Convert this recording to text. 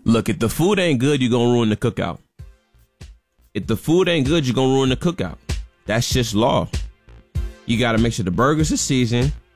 Look, if the food ain't good, you're gonna ruin the cookout. If the food ain't good, you're gonna ruin the cookout. That's just law. You gotta make sure the burgers are seasoned.